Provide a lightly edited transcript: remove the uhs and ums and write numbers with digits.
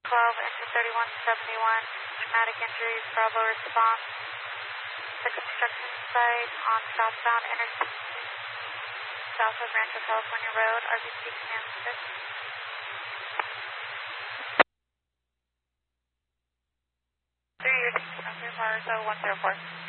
12, engine 3171, traumatic injuries, Bravo response. The construction site on southbound interstate, south of Rancho California Road, RBC command 6. 3 years, okay, Mars 104.